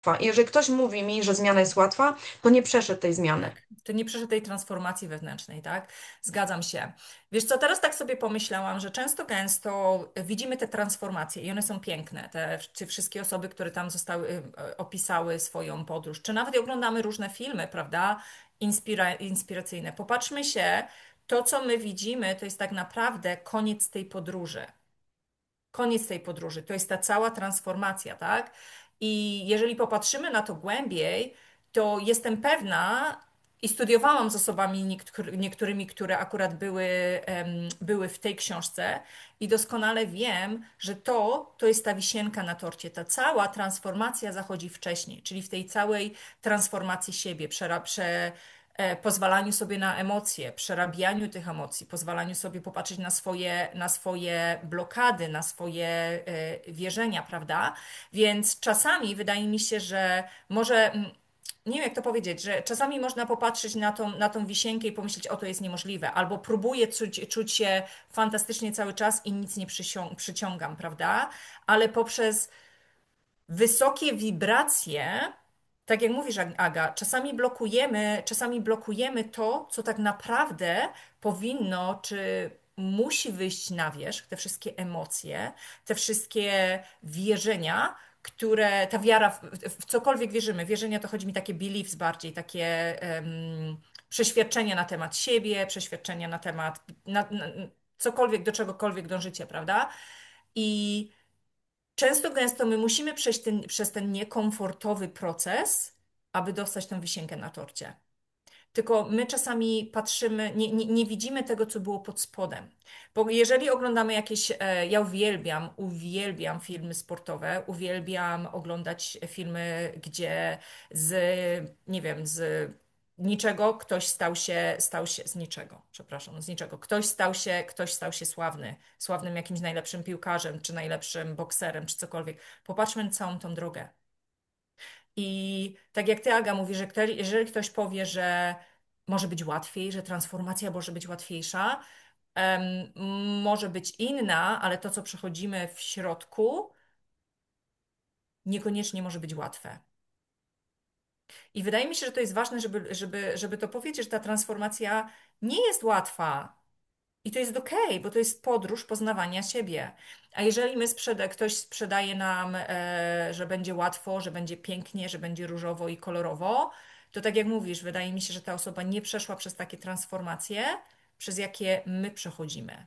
I jeżeli ktoś mówi mi, że zmiana jest łatwa, to nie przeszedł tej zmiany. Tak, to nie przeszedł tej transformacji wewnętrznej, tak? Zgadzam się. Wiesz co, teraz tak sobie pomyślałam, że często gęsto widzimy te transformacje i one są piękne. Te wszystkie osoby, które tam zostały, opisały swoją podróż, czy nawet oglądamy różne filmy, prawda? Inspiracyjne. Popatrzmy się, to co my widzimy, to jest tak naprawdę koniec tej podróży. Koniec tej podróży. To jest ta cała transformacja, tak? I jeżeli popatrzymy na to głębiej, to jestem pewna i studiowałam z osobami niektórymi, które akurat były w tej książce i doskonale wiem, że to jest ta wisienka na torcie. Ta cała transformacja zachodzi wcześniej, czyli w tej całej transformacji siebie, pozwalaniu sobie na emocje, przerabianiu tych emocji, pozwalaniu sobie popatrzeć na swoje blokady, na swoje wierzenia, prawda? Więc czasami wydaje mi się, że może, nie wiem jak to powiedzieć, że czasami można popatrzeć na tą wisienkę i pomyśleć, o to jest niemożliwe, albo próbuję czuć się fantastycznie cały czas i nic nie przyciągam, prawda? Ale poprzez wysokie wibracje, tak jak mówisz, Aga, czasami blokujemy to, co tak naprawdę powinno, czy musi wyjść na wierzch, te wszystkie emocje, te wszystkie wierzenia, ta wiara w cokolwiek wierzymy. Wierzenia to chodzi mi takie beliefs bardziej, takie przeświadczenia na temat siebie, przeświadczenia na temat cokolwiek, do czegokolwiek dążycie, prawda? I często gęsto my musimy przejść przez ten niekomfortowy proces, aby dostać tę wisienkę na torcie. Tylko my czasami patrzymy, nie widzimy tego, co było pod spodem. Bo jeżeli oglądamy jakieś, ja uwielbiam filmy sportowe, uwielbiam oglądać filmy, gdzie nie wiem, z niczego ktoś stał się, z niczego, przepraszam, z niczego. Ktoś stał się sławnym jakimś najlepszym piłkarzem, czy najlepszym bokserem, czy cokolwiek. Popatrzmy na całą tą drogę. I tak jak ty, Aga, mówi, że jeżeli ktoś powie, że może być łatwiej, że transformacja może być łatwiejsza, em, może być inna, ale to, co przechodzimy w środku, niekoniecznie może być łatwe. I wydaje mi się, że to jest ważne, żeby to powiedzieć, że ta transformacja nie jest łatwa. I to jest okej, bo to jest podróż poznawania siebie. A jeżeli ktoś sprzedaje nam, że będzie łatwo, że będzie pięknie, że będzie różowo i kolorowo, to tak jak mówisz, wydaje mi się, że ta osoba nie przeszła przez takie transformacje, przez jakie my przechodzimy.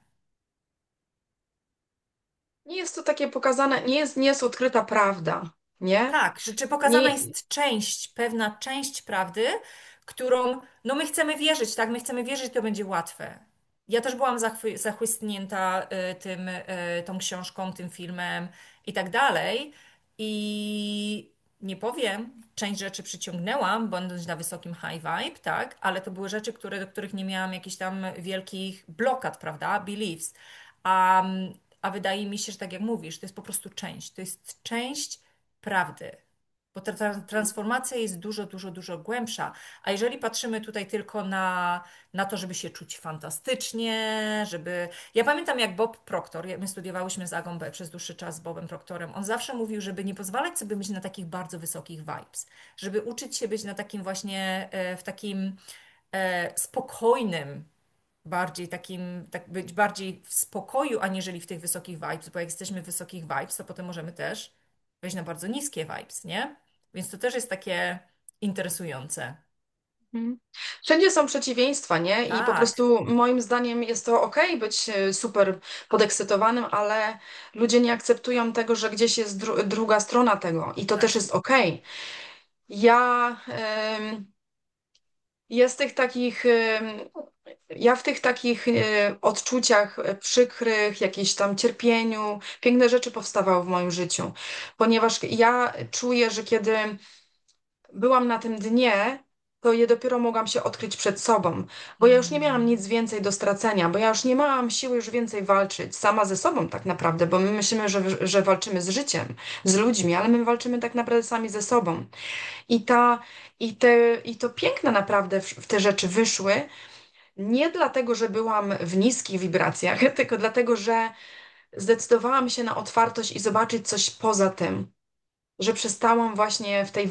Nie jest to takie pokazane, nie jest odkryta prawda, nie? Tak, że czy pokazana Nie, jest pewna część prawdy, którą, no my chcemy wierzyć, tak? My chcemy wierzyć, to będzie łatwe. Ja też byłam zachłysnięta tą książką, tym filmem i tak dalej. I nie powiem, część rzeczy przyciągnęłam, będąc na wysokim high vibe, tak? Ale to były rzeczy, do których nie miałam jakichś tam wielkich blokad, prawda? Beliefs. A, a wydaje mi się, że tak jak mówisz, to jest po prostu część. To jest część prawdy. Bo ta transformacja jest dużo głębsza. A jeżeli patrzymy tutaj tylko na to, żeby się czuć fantastycznie, żeby. Ja pamiętam, jak Bob Proctor, my studiowałyśmy z Agą przez dłuższy czas z Bobem Proctorem, on zawsze mówił, żeby nie pozwalać sobie być na takich bardzo wysokich vibes, żeby uczyć się być na takim właśnie, w takim spokojnym, bardziej takim, tak być bardziej w spokoju, aniżeli w tych wysokich vibes, bo jak jesteśmy w wysokich vibes, to potem możemy też wejść na bardzo niskie vibes, nie? Więc to też jest takie interesujące. mhm. Wszędzie są przeciwieństwa, nie? I po Tak, prostu moim zdaniem jest to okej być super podekscytowanym, ale ludzie nie akceptują tego, że gdzieś jest druga strona tego i to też tak. jest okej. Ja jest tych takich, ja w tych takich odczuciach przykrych, jakichś tam cierpieniu, piękne rzeczy powstawały w moim życiu, ponieważ ja czuję, że kiedy byłam na tym dnie, to je dopiero mogłam się odkryć przed sobą, bo ja już nie miałam Mm, nic więcej do stracenia, bo ja już nie miałam siły już więcej walczyć sama ze sobą tak naprawdę, bo my myślimy, że walczymy z życiem, z ludźmi, ale my walczymy tak naprawdę sami ze sobą. I ta, i to piękne naprawdę w te rzeczy wyszły, nie dlatego, że byłam w niskich wibracjach, tylko dlatego, że zdecydowałam się na otwartość i zobaczyć coś poza tym, że przestałam właśnie w tej